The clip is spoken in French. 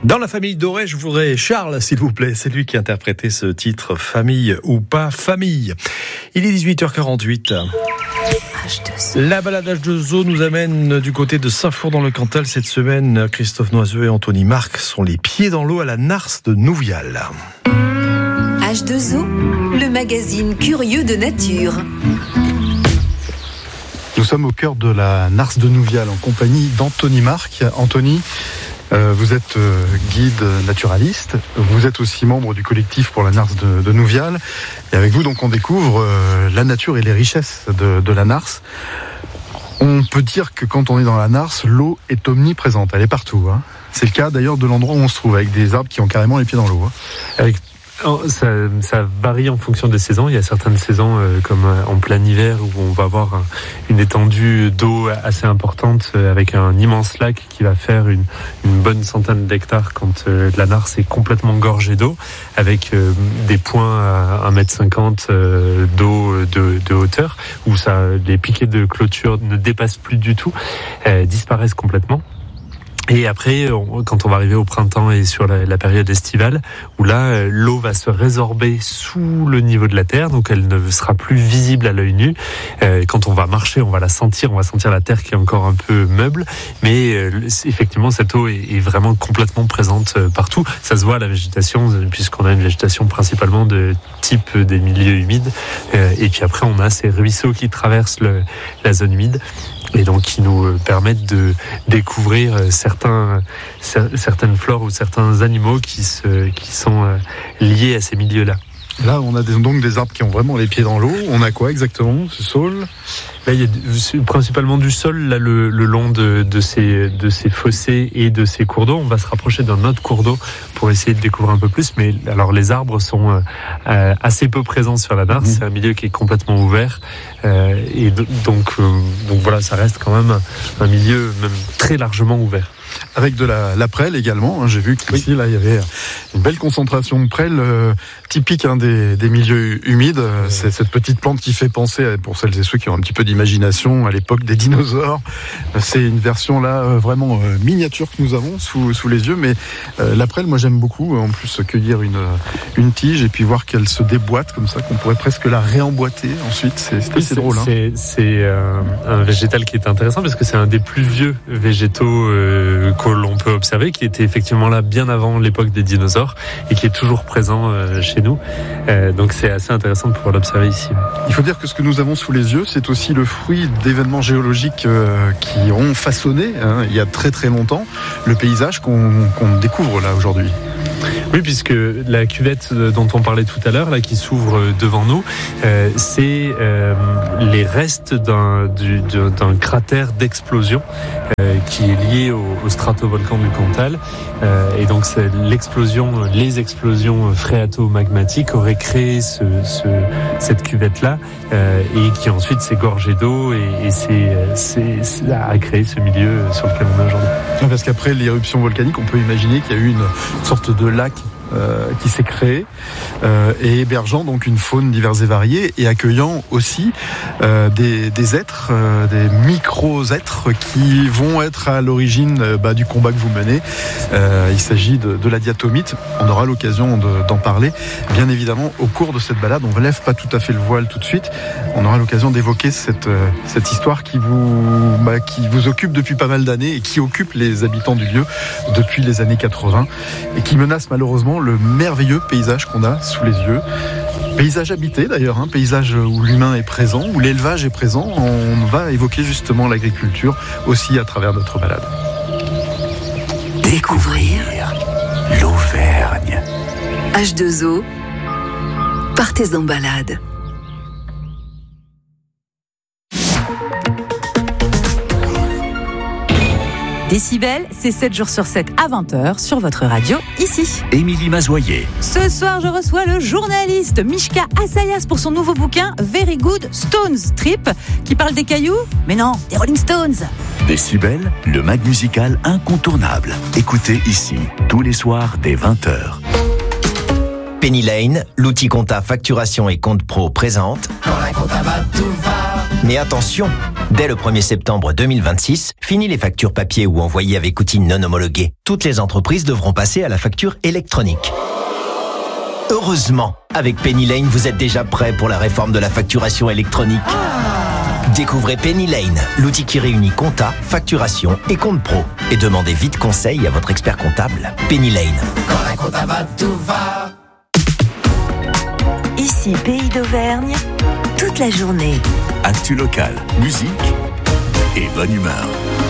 Dans la famille Doré, je voudrais Charles, s'il vous plaît. C'est lui qui a interprété ce titre, Famille ou pas famille. Il est 18h48. La balade H2O nous amène du côté de Saint-Flour dans le Cantal. Cette semaine, Christophe Noiseux et Anthony Marc sont les pieds dans l'eau à la Nars de Nouvial. H2O, le magazine curieux de nature. Nous sommes au cœur de la Nars de Nouvial en compagnie d'Anthony Marc. Anthony, vous êtes guide naturaliste, vous êtes aussi membre du collectif pour la Nars de Nouvial. Et avec vous, donc, on découvre la nature et les richesses de la Nars. On peut dire que quand on est dans la Nars, l'eau est omniprésente, elle est partout. Hein. C'est le cas d'ailleurs de l'endroit où on se trouve, avec des arbres qui ont carrément les pieds dans l'eau. Hein. Ça varie en fonction des saisons. Il y a certaines saisons, comme en plein hiver, où on va avoir une étendue d'eau assez importante, avec un immense lac qui va faire une bonne centaine d'hectares quand la Nars est complètement gorgée d'eau, avec des points à 1,50 m d'eau de hauteur, où les piquets de clôture ne dépassent plus du tout, disparaissent complètement. Et après, quand on va arriver au printemps et sur la période estivale, où là, l'eau va se résorber sous le niveau de la terre, donc elle ne sera plus visible à l'œil nu. Quand on va marcher, on va la sentir, on va sentir la terre qui est encore un peu meuble, mais effectivement, cette eau est vraiment complètement présente partout. Ça se voit à la végétation, puisqu'on a une végétation principalement de type des milieux humides, et puis après, on a ces ruisseaux qui traversent la zone humide, et donc qui nous permettent de découvrir certaines flores ou certains animaux qui sont liés à ces milieux-là. Là, on a donc des arbres qui ont vraiment les pieds dans l'eau. On a quoi exactement? Ce saule? Là, il y a principalement du sol là, le long de ces fossés et de ces cours d'eau. On va se rapprocher d'un autre cours d'eau pour essayer de découvrir un peu plus. Mais alors, les arbres sont assez peu présents sur la Nars. C'est un milieu qui est complètement ouvert. Et donc voilà, ça reste quand même un milieu même très largement ouvert. Avec de la prêle également. J'ai vu qu'ici, là, il y avait une belle concentration de prêle typique des milieux humides. C'est cette petite plante qui fait penser, pour celles et ceux qui ont un petit peu d'imagination, à l'époque des dinosaures. C'est une version là vraiment miniature que nous avons sous les yeux. Mais la prêle, moi, j'aime beaucoup. En plus, cueillir une tige et puis voir qu'elle se déboîte comme ça, qu'on pourrait presque la réemboîter ensuite. C'est assez drôle. C'est un végétal qui est intéressant parce que c'est un des plus vieux végétaux que l'on peut observer, qui était effectivement là bien avant l'époque des dinosaures et qui est toujours présent chez nous. Donc c'est assez intéressant de pouvoir l'observer ici. Il faut dire que ce que nous avons sous les yeux, c'est aussi le fruit d'événements géologiques qui ont façonné, il y a très très longtemps, le paysage qu'on découvre là aujourd'hui. Oui, puisque la cuvette dont on parlait tout à l'heure, là, qui s'ouvre devant nous, c'est les restes d'un cratère d'explosion qui est lié au stratovolcan du Cantal. Et donc les explosions phréato-magmatiques auraient créé cette cuvette-là, et qui ensuite s'est gorgée d'eau et a créé ce milieu sur lequel on est aujourd'hui. Parce qu'après l'éruption volcanique, on peut imaginer qu'il y a eu une sorte de lac qui s'est créé et hébergeant donc une faune diverse et variée et accueillant aussi des êtres, des micro-êtres qui vont être à l'origine du combat que vous menez. Il s'agit de la diatomite. On aura l'occasion d'en parler, bien évidemment, au cours de cette balade. On ne lève pas tout à fait le voile tout de suite. On aura l'occasion d'évoquer cette histoire qui vous occupe depuis pas mal d'années et qui occupe les habitants du lieu depuis les années 80 et qui menace malheureusement le merveilleux paysage qu'on a sous les yeux. Paysage habité d'ailleurs, paysage où l'humain est présent, où l'élevage est présent. On va évoquer justement l'agriculture aussi à travers notre balade. Découvrir l'Auvergne. H2O, partez en balade. Décibel, c'est 7 jours sur 7 à 20h sur votre radio, ici. Émilie Mazoyer. Ce soir, je reçois le journaliste Mishka Assayas pour son nouveau bouquin Very Good Stones Trip, qui parle des cailloux, mais non, des Rolling Stones. Décibel, le mag musical incontournable. Écoutez ici, tous les soirs dès 20h. Penny Lane, l'outil compta facturation et compte pro présente. Quand la compta va, tout va. Mais attention, dès le 1er septembre 2026, fini les factures papier ou envoyées avec outils non homologués. Toutes les entreprises devront passer à la facture électronique. Heureusement, avec Penny Lane, vous êtes déjà prêt pour la réforme de la facturation électronique. Découvrez Penny Lane, l'outil qui réunit compta, facturation et compte pro. Et demandez vite conseil à votre expert comptable. Penny Lane. Quand la compta va, tout va. Ici, Pays d'Auvergne, toute la journée. Actu local, musique et bonne humeur.